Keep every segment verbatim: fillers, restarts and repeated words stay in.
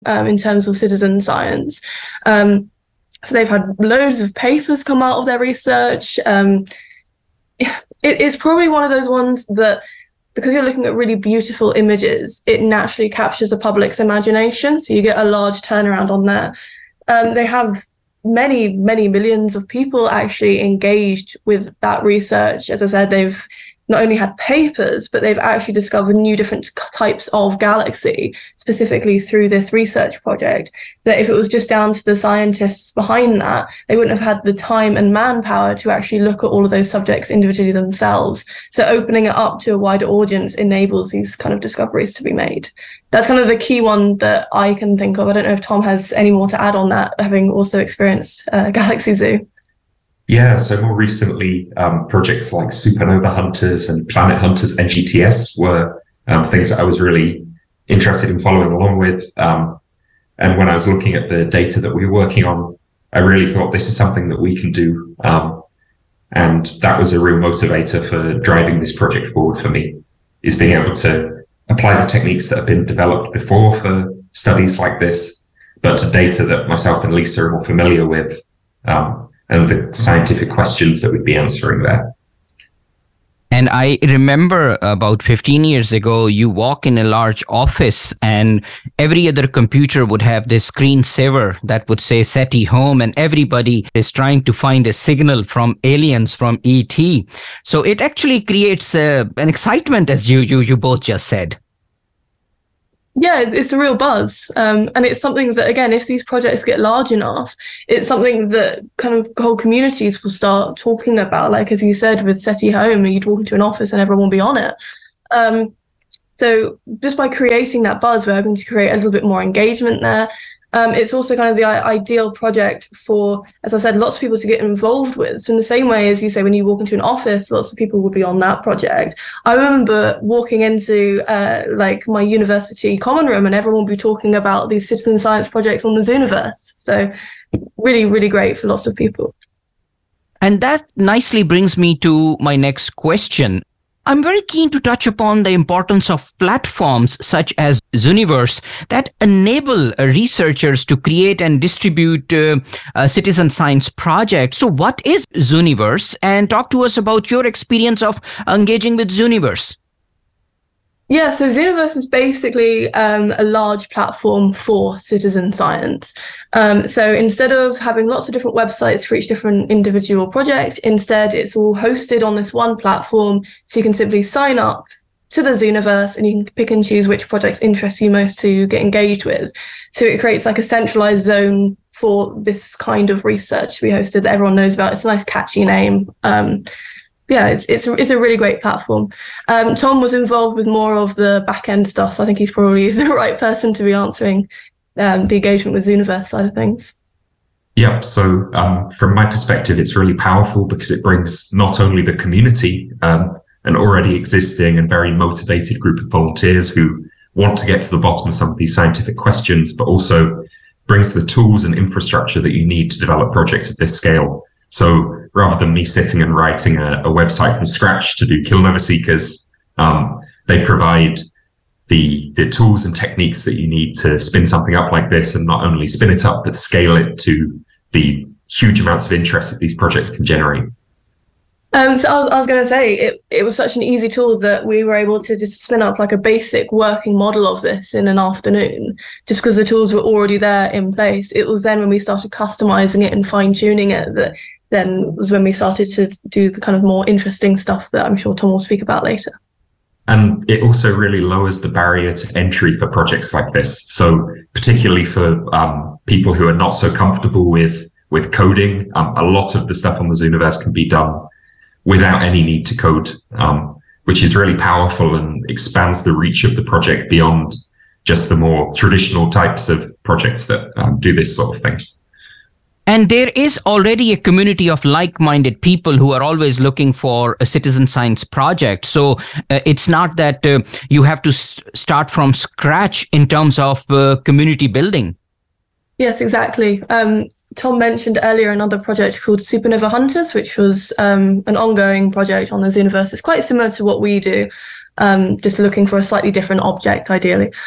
um, in terms of citizen science. Um, so they've had loads of papers come out of their research. Um, it, it's probably one of those ones that, because you're looking at really beautiful images, it naturally captures the public's imagination. So you get a large turnaround on there. Um, they have many, many millions of people actually engaged with that research. As I said, they've not only had papers, but they've actually discovered new different types of galaxy, specifically through this research project, that if it was just down to the scientists behind that, they wouldn't have had the time and manpower to actually look at all of those subjects individually themselves. So opening it up to a wider audience enables these kind of discoveries to be made. That's kind of the key one that I can think of. I don't know if Tom has any more to add on that, having also experienced uh, Galaxy Zoo. Yeah, so more recently, um, projects like Supernova Hunters and Planet Hunters N G T S were um, things that I was really interested in following along with. Um, and when I was looking at the data that we were working on, I really thought this is something that we can do. Um, and that was a real motivator for driving this project forward for me, is being able to apply the techniques that have been developed before for studies like this, but to data that myself and Lisa are more familiar with. Um, and the scientific questions that we'd be answering there. And I remember about fifteen years ago, you walk in a large office and every other computer would have this screensaver that would say SETI home, and everybody is trying to find a signal from aliens, from E T. So it actually creates uh, an excitement, as you, you, you both just said. Yeah, it's a real buzz. Um, and it's something that, again, if these projects get large enough, it's something that kind of whole communities will start talking about. Like, as you said, with SETI Home, you'd walk into an office and everyone will be on it. Um, so just by creating that buzz, we're hoping to create a little bit more engagement there. Um, it's also kind of the ideal project for, as I said, lots of people to get involved with. So in the same way as you say, when you walk into an office, lots of people will be on that project. I remember walking into uh, like my university common room and everyone will be talking about these citizen science projects on the Zooniverse. So really, really great for lots of people. And that nicely brings me to my next question. I'm very keen to touch upon the importance of platforms such as Zooniverse that enable uh, researchers to create and distribute uh, uh, citizen science projects. So what is Zooniverse? And talk to us about your experience of engaging with Zooniverse. Yeah, so Zooniverse is basically um, a large platform for citizen science. Um, so instead of having lots of different websites for each different individual project, instead it's all hosted on this one platform. So you can simply sign up to the Zooniverse and you can pick and choose which projects interest you most to get engaged with. So it creates like a centralized zone for this kind of research to be hosted that everyone knows about. It's a nice catchy name. Um, Yeah, it's it's it's a really great platform. Um, Tom was involved with more of the back end stuff, so I think he's probably the right person to be answering um, the engagement with Zooniverse side of things. Yep. So um, from my perspective, it's really powerful because it brings not only the community, um, an already existing and very motivated group of volunteers who want to get to the bottom of some of these scientific questions, but also brings the tools and infrastructure that you need to develop projects of this scale. So rather than me sitting and writing a, a website from scratch to do Kilnova Seekers, um, they provide the the tools and techniques that you need to spin something up like this, and not only spin it up, but scale it to the huge amounts of interest that these projects can generate. Um, so I was, I was going to say, it, it was such an easy tool that we were able to just spin up like a basic working model of this in an afternoon, just because the tools were already there in place. It was then when we started customizing it and fine tuning it that then was when we started to do the kind of more interesting stuff that I'm sure Tom will speak about later. And it also really lowers the barrier to entry for projects like this. So particularly for um, people who are not so comfortable with, with coding, um, a lot of the stuff on the Zooniverse can be done without any need to code, um, which is really powerful and expands the reach of the project beyond just the more traditional types of projects that um, do this sort of thing. And there is already a community of like-minded people who are always looking for a citizen science project. So uh, it's not that uh, you have to s- start from scratch in terms of uh, community building. Yes, exactly. Um, Tom mentioned earlier another project called Supernova Hunters, which was um, an ongoing project on the Zooniverse. It's quite similar to what we do, um, just looking for a slightly different object, ideally.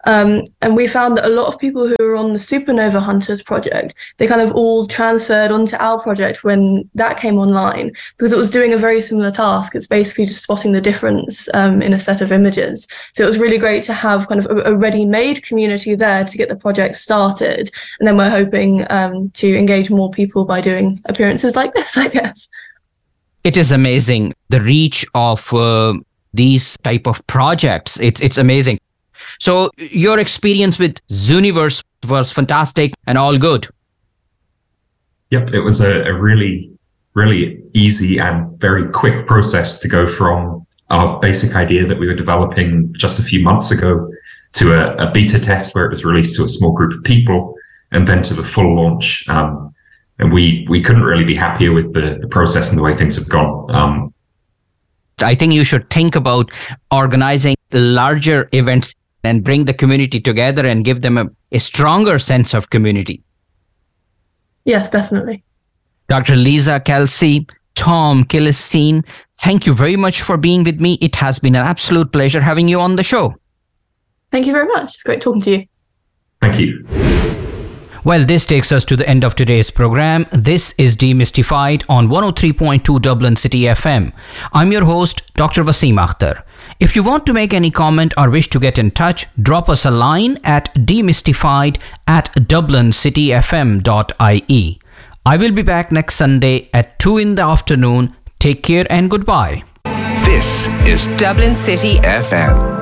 Um, and we found that a lot of people who were on the Supernova Hunters project, they kind of all transferred onto our project when that came online, because it was doing a very similar task. It's basically just spotting the difference um, in a set of images. So it was really great to have kind of a, a ready-made community there to get the project started. And then we're hoping um, to engage more people by doing appearances like this, I guess. It is amazing, the reach of uh, these type of projects. It's it's amazing. So your experience with Zooniverse was fantastic and all good. Yep, it was a, a really, really easy and very quick process to go from our basic idea that we were developing just a few months ago to a, a beta test where it was released to a small group of people, and then to the full launch. Um, and we we couldn't really be happier with the, the process and the way things have gone. Um, I think you should think about organizing larger events and bring the community together and give them a, a stronger sense of community. Yes, definitely. Doctor Lisa Kelsey, Tom Killistein, thank you very much for being with me. It has been an absolute pleasure having you on the show. Thank you very much. It's great talking to you. Thank you. Well, this takes us to the end of today's program. This is Demystified on one oh three point two Dublin City F M. I'm your host, Doctor Wasim Akhtar. If you want to make any comment or wish to get in touch, drop us a line at demystified at dublincityfm dot I E. I will be back next Sunday at two in the afternoon. Take care and goodbye. This is Dublin City F M.